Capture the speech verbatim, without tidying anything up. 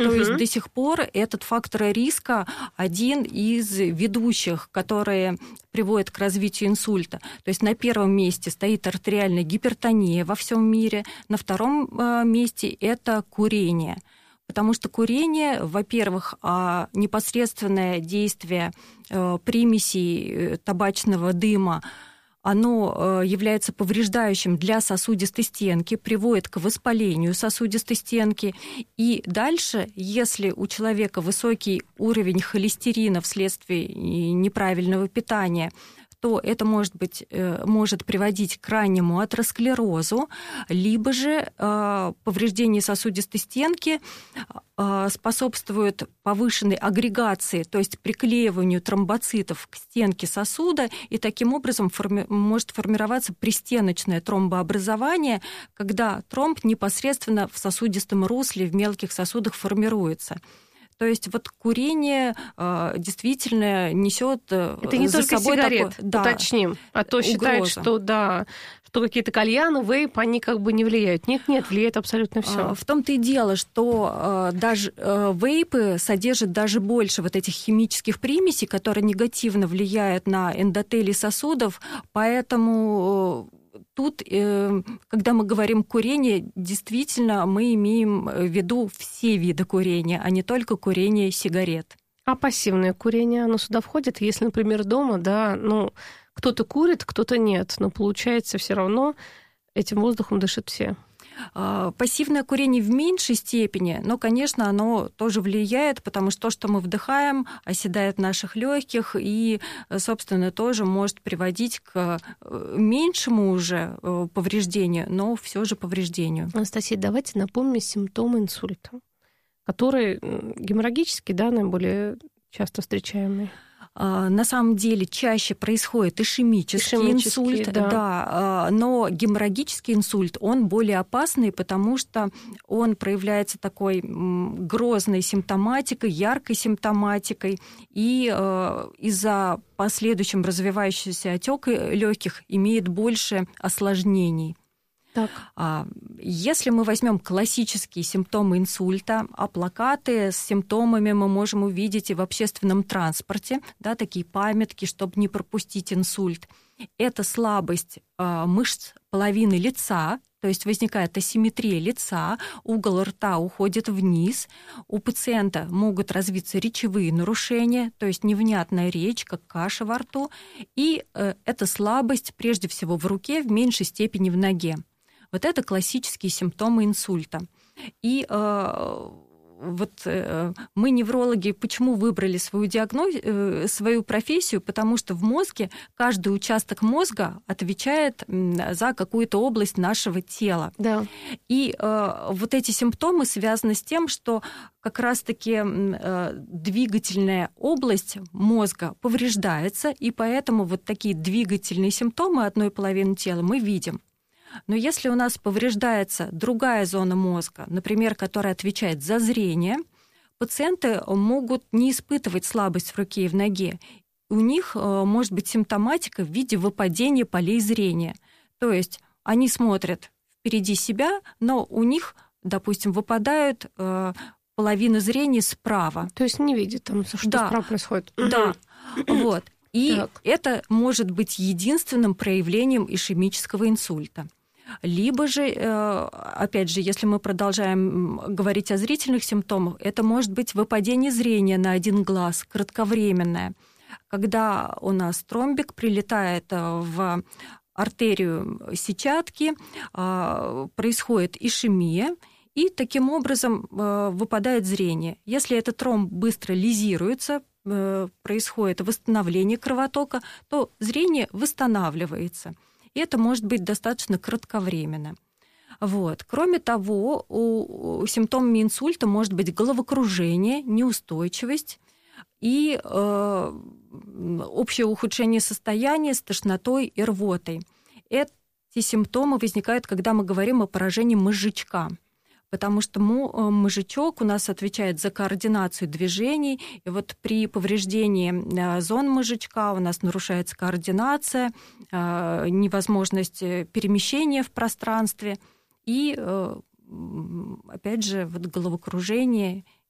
Угу. То есть до сих пор этот фактор риска один из ведущих, которые приводят к развитию инсульта. То есть на первом месте стоит артериальная гипертония во всем мире, на втором месте это курение. Потому что курение, во-первых, непосредственное действие примесей табачного дыма, оно является повреждающим для сосудистой стенки, приводит к воспалению сосудистой стенки. И дальше, если у человека высокий уровень холестерина вследствие неправильного питания, то это может быть, может приводить к раннему атеросклерозу, либо же повреждение сосудистой стенки способствует повышенной агрегации, то есть приклеиванию тромбоцитов к стенке сосуда, и таким образом форми- может формироваться пристеночное тромбообразование, когда тромб непосредственно в сосудистом русле, в мелких сосудах формируется. То есть вот курение э, действительно несет за собой... Это не только сигарет, такой, да, уточним. А то считают, что, да, что какие-то кальяны, вейп, они как бы не влияют. Нет, нет, влияет абсолютно все. В том-то и дело, что э, даже э, вейпы содержат даже больше вот этих химических примесей, которые негативно влияют на эндотелий сосудов, поэтому... Э, Тут, когда мы говорим курение, действительно мы имеем в виду все виды курения, а не только курение сигарет. А пассивное курение, оно сюда входит? Если, например, дома, да, ну, кто-то курит, кто-то нет, но получается все равно этим воздухом дышат все. Пассивное курение в меньшей степени, но, конечно, оно тоже влияет, потому что то, что мы вдыхаем, оседает в наших легких и, собственно, тоже может приводить к меньшему уже повреждению, но все же повреждению. Анастасия, давайте напомним симптомы инсульта, которые геморрагические, да, наиболее часто встречаемые. На самом деле чаще происходит ишемический, ишемический инсульт, да. Да, но геморрагический инсульт, он более опасный, потому что он проявляется такой грозной симптоматикой, яркой симптоматикой, и из-за последующим развивающегося отека легких имеет больше осложнений. Так. Если мы возьмем классические симптомы инсульта, а плакаты с симптомами мы можем увидеть и в общественном транспорте, да, такие памятки, чтобы не пропустить инсульт. Это слабость мышц половины лица, то есть возникает асимметрия лица, угол рта уходит вниз, у пациента могут развиться речевые нарушения, то есть невнятная речь, как каша во рту, и это слабость прежде всего в руке, в меньшей степени в ноге. Вот это классические симптомы инсульта. И э, вот э, мы, неврологи, почему выбрали свою диагноз... э, свою профессию? Потому что в мозге каждый участок мозга отвечает за какую-то область нашего тела. Да. И э, вот эти симптомы связаны с тем, что как раз-таки э, двигательная область мозга повреждается, и поэтому вот такие двигательные симптомы одной половины тела мы видим. Но если у нас повреждается другая зона мозга, например, которая отвечает за зрение, пациенты могут не испытывать слабость в руке и в ноге. У них может быть симптоматика в виде выпадения полей зрения. То есть они смотрят впереди себя, но у них, допустим, выпадают половины зрения справа. То есть не видят там, что да. справа происходит. Да, вот. И так. это может быть единственным проявлением ишемического инсульта. Либо же, опять же, если мы продолжаем говорить о зрительных симптомах, это может быть выпадение зрения на один глаз, кратковременное, когда у нас тромбик прилетает в артерию сетчатки, происходит ишемия, и таким образом выпадает зрение. Если этот тромб быстро лизируется, происходит восстановление кровотока, то зрение восстанавливается. И это может быть достаточно кратковременно. Вот. Кроме того, у, у симптомами инсульта может быть головокружение, неустойчивость и э, общее ухудшение состояния с тошнотой и рвотой. Эти симптомы возникают, когда мы говорим о поражении мозжечка, потому что мозжечок у нас отвечает за координацию движений, и вот при повреждении зон мозжечка у нас нарушается координация, невозможность перемещения в пространстве, и, опять же, вот головокружение